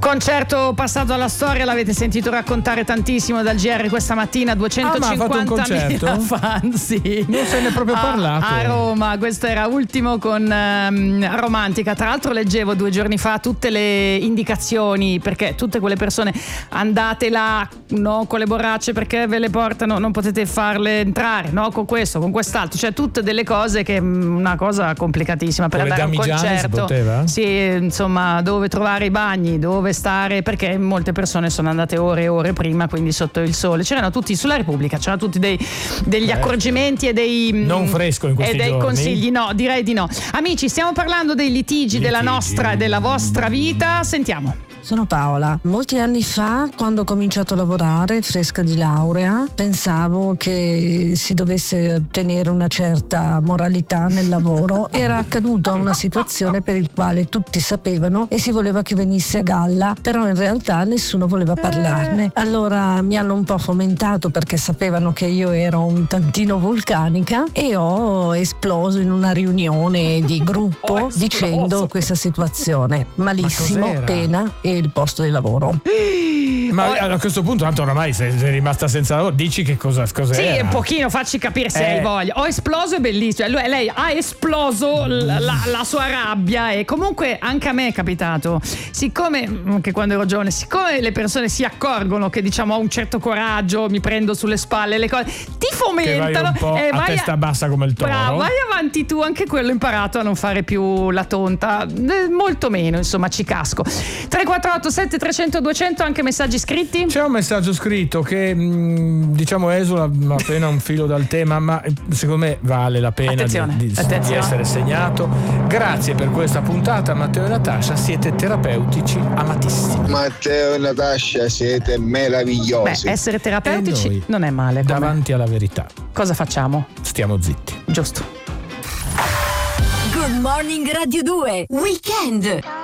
Concerto passato alla storia, l'avete sentito raccontare tantissimo dal GR questa mattina. 250.000 fan, sì. Non se ne è proprio parlato. A Roma, questo era Ultimo con Romantica. Tra l'altro leggevo 2 giorni fa tutte le indicazioni, perché tutte quelle persone andate là, no, con le borracce perché ve le portano, non potete farle entrare, no, con questo, con quest'altro, cioè tutte delle cose che una cosa complicatissima per andare a un concerto. Si poteva? Sì, insomma, dove trovare i bagni, dove stare, perché molte persone sono andate ore e ore prima, quindi sotto il sole. C'erano tutti sulla Repubblica, c'erano tutti degli accorgimenti e dei non fresco in questi e dei giorni. Consigli. No, direi di no. Amici, stiamo parlando dei litigi della nostra e della vostra vita. Sentiamo. Sono Paola. Molti anni fa, quando ho cominciato a lavorare, fresca di laurea, pensavo che si dovesse ottenere una certa moralità nel lavoro. Era accaduta una situazione per il quale tutti sapevano e si voleva che venisse a galla, però in realtà nessuno voleva parlarne. Allora mi hanno un po' fomentato, perché sapevano che io ero un tantino vulcanica, e ho esploso in una riunione di gruppo dicendo questa situazione. Malissimo, pena e il posto di lavoro. Ma a questo punto tanto oramai sei rimasta senza lavoro, dici che cos'era? Sì, un pochino, facci capire se hai voglia. Ho esploso, è bellissimo. Lei ha esploso la sua rabbia, e comunque anche a me è capitato. Siccome, anche quando ero giovane, siccome le persone si accorgono che diciamo ho un certo coraggio, mi prendo sulle spalle le cose, ti fomentano, che vai un po' a testa bassa come il toro. Bravo, vai avanti tu, anche quello ho imparato a non fare più la tonta, molto meno, insomma, ci casco. 348 7300 200, anche messaggi scritti. C'è un messaggio scritto che diciamo esula appena un filo dal tema, ma secondo me vale la pena di essere segnato. Grazie per questa puntata, Matteo e Natascia, siete terapeutici amatissimi. Matteo e Natascia, siete meravigliosi. Beh, essere terapeutici non è male. Davanti alla verità cosa facciamo? Stiamo zitti. Giusto. Good Morning Radio 2 Weekend.